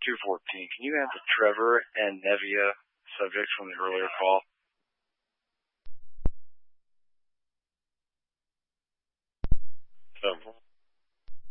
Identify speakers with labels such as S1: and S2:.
S1: 214. Can you answer Trevor and Nevia subjects from the earlier call?